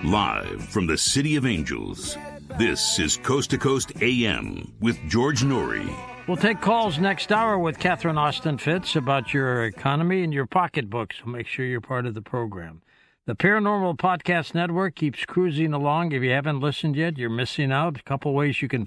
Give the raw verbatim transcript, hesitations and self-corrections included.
Live from the City of Angels, this is Coast to Coast A M with George Noory. We'll take calls next hour with Catherine Austin Fitts about your economy and your pocketbook, so make sure you're part of the program. The Paranormal Podcast Network keeps cruising along. If you haven't listened yet, you're missing out. A couple ways you can